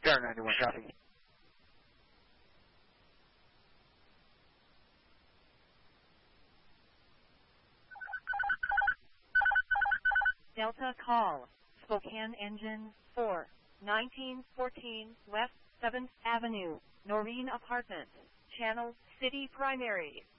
Star 91, copy. Delta call, Spokane Engine 4, 1914 West 7th Avenue, Noreen Apartments, Channel City Primary.